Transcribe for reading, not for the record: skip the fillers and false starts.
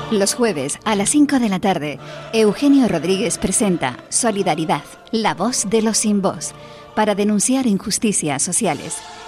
Los jueves a las 5 de la tarde, Eugenio Rodríguez presenta Solidaridad, la voz de los sin voz, para denunciar injusticias sociales.